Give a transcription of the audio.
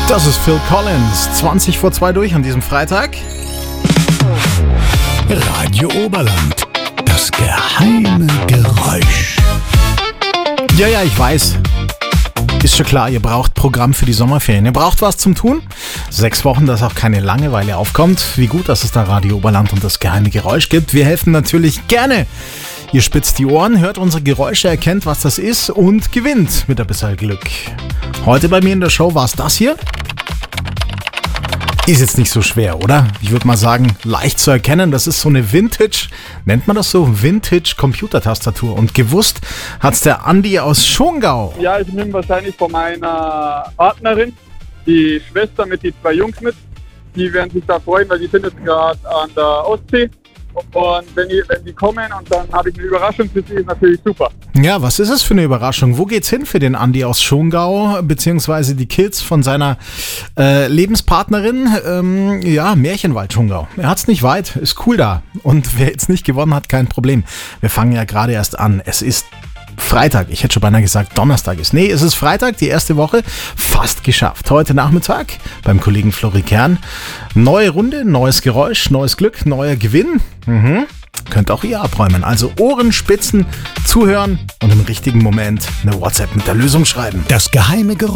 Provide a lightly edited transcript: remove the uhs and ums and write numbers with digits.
Das ist Phil Collins, 20 vor 2 durch an diesem Freitag. Radio Oberland, das geheime Geräusch. Ja, ich weiß. Ist schon klar, ihr braucht Programm für die Sommerferien. Ihr braucht was zum Tun. 6 Wochen, dass auch keine Langeweile aufkommt. Wie gut, dass es da Radio Oberland und das geheime Geräusch gibt. Wir helfen natürlich gerne. Ihr spitzt die Ohren, hört unsere Geräusche, erkennt, was das ist und gewinnt mit ein bisschen Glück. Heute bei mir in der Show war es das hier. Ist jetzt nicht so schwer, oder? Ich würde mal sagen, leicht zu erkennen. Das ist so eine Vintage, nennt man das so? Vintage-Computertastatur. Und gewusst hat's der Andi aus Schongau. Ja, ich nehme wahrscheinlich von meiner Partnerin, die Schwester mit die 2 Jungs mit. Die werden sich da freuen, weil die sind jetzt gerade an der Ostsee. Und wenn die kommen und dann habe ich eine Überraschung für sie, ist natürlich super. Ja, was ist es für eine Überraschung? Wo geht's hin für den Andi aus Schongau, beziehungsweise die Kids von seiner Lebenspartnerin? Märchenwald Schongau. Er hat's nicht weit, ist cool da. Und wer jetzt nicht gewonnen hat, kein Problem. Wir fangen ja gerade erst an. Es ist Freitag, ich hätte schon beinahe gesagt Donnerstag ist. Nee, es ist Freitag, die erste Woche, fast geschafft. Heute Nachmittag beim Kollegen Flori Kern. Neue Runde, neues Geräusch, neues Glück, neuer Gewinn. Könnt auch ihr abräumen. Also Ohren spitzen, zuhören und im richtigen Moment eine WhatsApp mit der Lösung schreiben. Das geheime Geräusch.